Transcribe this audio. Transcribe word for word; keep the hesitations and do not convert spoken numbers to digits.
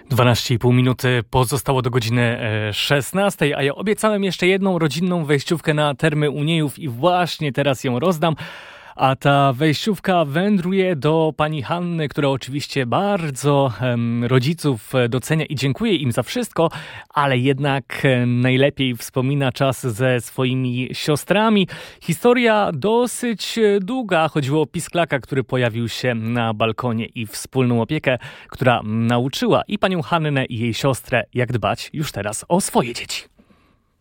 dwanaście i pół minuty pozostało do godziny szesnastej, a ja obiecałem jeszcze jedną rodzinną wejściówkę na Termy Uniejów i właśnie teraz ją rozdam. A ta wejściówka wędruje do pani Hanny, która oczywiście bardzo um, rodziców docenia i dziękuję im za wszystko, ale jednak najlepiej wspomina czas ze swoimi siostrami. Historia dosyć długa. Chodziło o pisklaka, który pojawił się na balkonie i wspólną opiekę, która nauczyła i panią Hannę i jej siostrę, jak dbać już teraz o swoje dzieci.